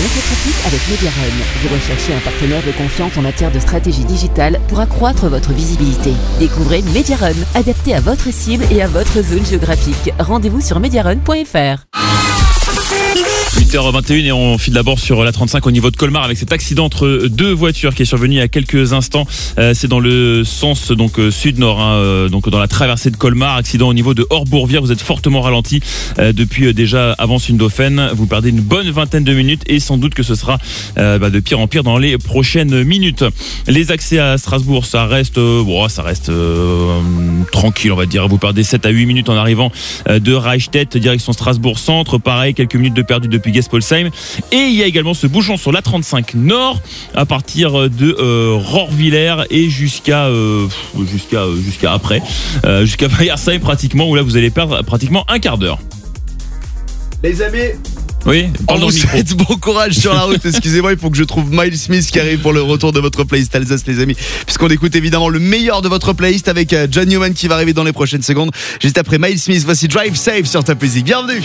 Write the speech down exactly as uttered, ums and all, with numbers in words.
l'infotrafic avec Mediarun. Vous recherchez un partenaire de confiance en matière de stratégie digitale pour accroître votre visibilité. Découvrez Mediarun, adapté à votre cible et à votre zone géographique. Rendez-vous sur mediarun point f r. huit heures vingt et une et on file d'abord sur la trente-cinq au niveau de Colmar avec cet accident entre deux voitures qui est survenu il y a quelques instants. Euh, c'est dans le sens donc euh, sud-nord, hein, euh, donc dans la traversée de Colmar. Accident au niveau de Orbourvière. Vous êtes fortement ralenti euh, depuis euh, déjà avant Sundofen. Vous perdez une bonne vingtaine de minutes et sans doute que ce sera euh, bah, de pire en pire dans les prochaines minutes. Les accès à Strasbourg, ça reste, euh, bon, ça reste euh, tranquille, on va dire. Vous perdez sept à huit minutes en arrivant euh, de Reichstedt direction Strasbourg centre. Pareil, quelques minutes de perdu depuis Gespolsheim. Et il y a également ce bouchon sur la trente-cinq nord à partir de euh, Rohrwiller et jusqu'à euh, jusqu'à euh, jusqu'à après euh, jusqu'à Weiersheim pratiquement, où là vous allez perdre pratiquement un quart d'heure. Les amis, oui, on vous souhaite bon courage sur la route. Excusez-moi, il faut que je trouve Miles Smith qui arrive pour le retour de votre playlist Alsace, les amis, puisqu'on écoute évidemment le meilleur de votre playlist avec John Newman qui va arriver dans les prochaines secondes. Juste après Miles Smith, voici Drive Safe sur Top Music. Bienvenue.